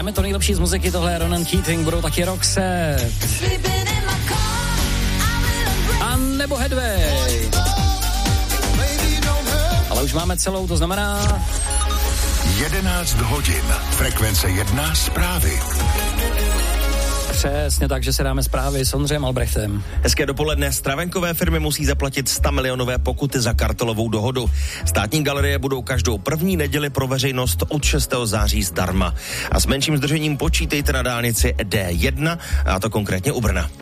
Hrajeme to nejlepší z muziky, tohle je Ronan Keating, budou taky Roxette. A nebo Hedwig. Ale už máme celou, to znamená... 11 hodin. Frekvence 1 zprávy. Přesně tak, že se dáme zprávy s Ondřejem Albrechtem. Hezké dopoledne. Stravenkové firmy musí zaplatit 100 milionové pokuty za kartelovou dohodu. Státní galerie budou každou první neděli pro veřejnost od 6. září zdarma. A s menším zdržením počítejte na dálnici D1, a to konkrétně u Brna.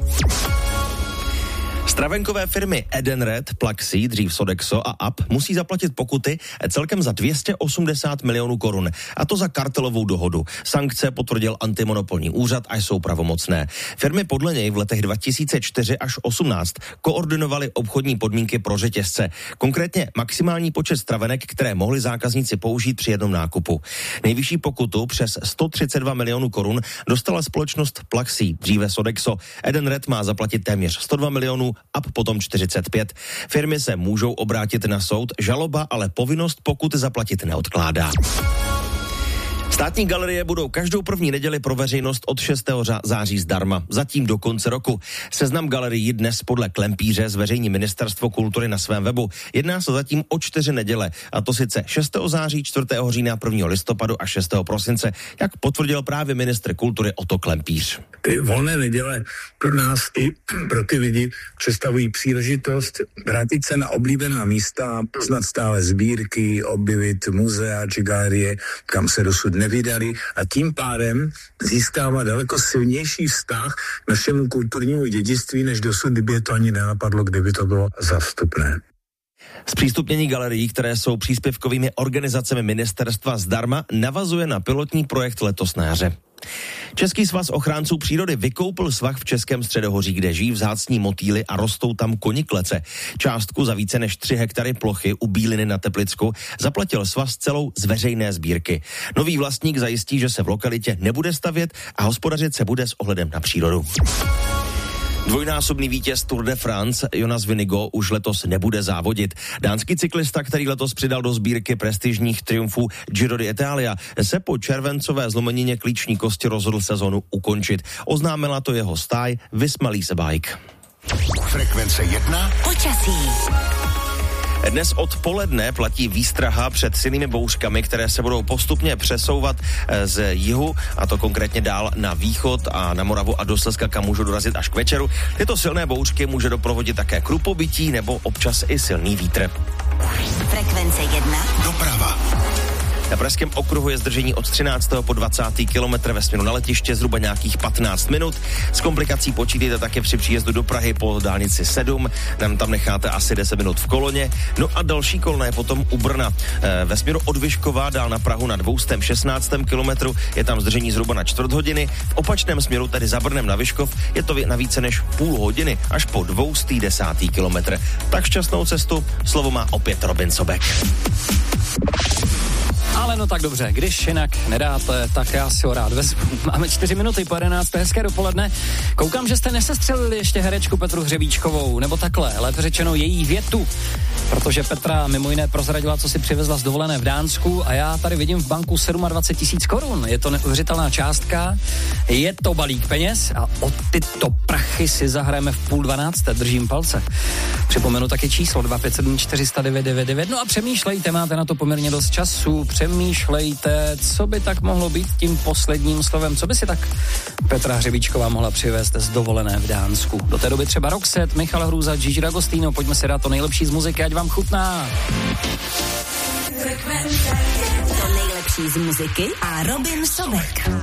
Stravenkové firmy Edenred, Plaxi, dřív Sodexo a App musí zaplatit pokuty celkem za 280 milionů korun. A to za kartelovou dohodu. Sankce potvrdil antimonopolní úřad a jsou pravomocné. Firmy podle něj v letech 2004 až 2018 koordinovaly obchodní podmínky pro řetězce. Konkrétně maximální počet stravenek, které mohli zákazníci použít při jednom nákupu. Nejvyšší pokutu přes 132 milionů korun dostala společnost Plaxi, dříve Sodexo. Edenred má zaplatit téměř 102 milionů, App potom 45. Firmy se můžou obrátit na soud, žaloba ale povinnost pokuty zaplatit neodkládá. Státní galerie budou každou první neděli pro veřejnost od 6. září zdarma, zatím do konce roku. Seznam galerií dnes podle Klempíře zveřejní Ministerstvo kultury na svém webu. Jedná se zatím o 4 neděle, a to sice 6. září, 4. října, 1. listopadu a 6. prosince, jak potvrdil právě ministr kultury Otto Klempíř. Ty volné neděle pro nás i pro ty lidi představují příležitost vrátit se na oblíbená místa, poznat stále sbírky, objevit muzea či galerie, kam se dosud nevydali, a tím pádem získává daleko silnější vztah k našemu kulturnímu dědictví, než dosud, kdyby je to ani nenapadlo, kdyby to bylo zástupné. Zpřístupnění galerií, které jsou příspěvkovými organizacemi ministerstva zdarma, navazuje na pilotní projekt letos na jaře. Český svaz ochránců přírody vykoupil svah v Českém Středohoří, kde žijí vzácní motýly a rostou tam koniklece. Částku za více než 3 hektary plochy u Bíliny na Teplicku zaplatil svaz celou z veřejné sbírky. Nový vlastník zajistí, že se v lokalitě nebude stavět a hospodařit se bude s ohledem na přírodu. Dvojnásobný vítěz Tour de France Jonas Vingegaard už letos nebude závodit. Dánský cyklista, který letos přidal do sbírky prestižních triumfů Giro d'Italia, se po červencové zlomenině klíční kosti rozhodl sezonu ukončit. Oznámila to jeho stáj Visma Lease Bike. Frekvence 1. Počasí. Dnes odpoledne platí výstraha před silnými bouřkami, které se budou postupně přesouvat z jihu, a to konkrétně dál na východ a na Moravu a do Slezska, kam můžou dorazit až k večeru. Tyto silné bouřky může doprovodit také krupobytí nebo občas i silný vítr. Frekvence 1. Doprava. Na Pražském okruhu je zdržení od 13. po 20. kilometr ve směru na letiště zhruba nějakých 15 minut. S komplikací počítejte také při příjezdu do Prahy po dálnici 7. Tam necháte asi 10 minut v koloně. No a další kolona je potom u Brna. Ve směru od Vyškova dál na Prahu na 216. kilometru je tam zdržení zhruba na 4 hodiny. V opačném směru, tedy za Brnem na Vyškov, je to na více než půl hodiny, až po 210. kilometr. Tak šťastnou cestu, slovo má opět Robin Sobek. Ale no tak dobře, když jinak nedáte, tak já si ho rád vezmu. Máme 4 minuty po 11. Hezké dopoledne. Koukám, že jste nesestřelili ještě herečku Petru Hřebíčkovou, nebo takhle, lépe řečeno její větu. Protože Petra mimo jiné prozradila, co si přivezla z dovolené v Dánsku, a já tady vidím v banku 27 000 korun. Je to neuvěřitelná částka, je to balík peněz a o tyto prachy si zahrajeme v 11:30, držím palce. Připomenu taky číslo 257 409 999. No a přemýšlejte, máte na to poměrně dost času, přemýšlejte, co by tak mohlo být tím posledním slovem, co by si tak Petra Hřebíčková mohla přivést z dovolené v Dánsku. Do té doby třeba Roxette, Michal Hrůza, Gigi D'Agostino, pojďme si dát to nejlepší z muziky, ať vám chutná. To nejlepší z muziky a Robin Sobek.